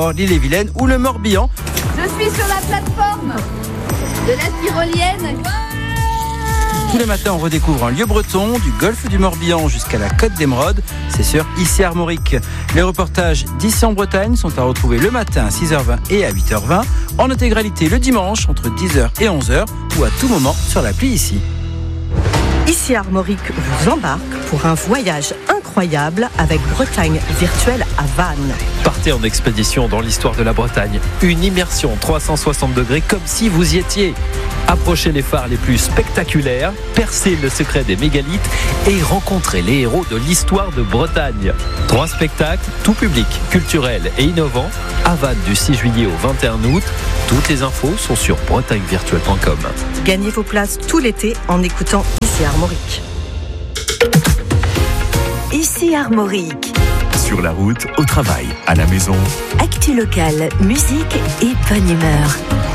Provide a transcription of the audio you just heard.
l'Ille-et-Vilaine ou le Morbihan. Je suis sur la plateforme de la tyrolienne. Tous les matins, on redécouvre un lieu breton, du golfe du Morbihan jusqu'à la côte d'Émeraude. C'est sur IC Armorique. Les reportages d'ici en Bretagne sont à retrouver le matin à 6h20 et à 8h20, en intégralité le dimanche entre 10h et 11h ou à tout moment sur l'appli ICI. IC Armorique vous embarque pour un voyage incroyable avec Bretagne virtuelle à Vannes. Partez en expédition dans l'histoire de la Bretagne. Une immersion 360 degrés comme si vous y étiez. Approchez les phares les plus spectaculaires, percez le secret des mégalithes et rencontrez les héros de l'histoire de Bretagne. 3 spectacles, tout public, culturels et innovants, à Vannes du 6 juillet au 21 août. Toutes les infos sont sur bretagnevirtuelle.com. Gagnez vos places tout l'été en écoutant IC Armorique. IC Armorique. Sur la route, au travail, à la maison. Actu locale, musique et bonne humeur.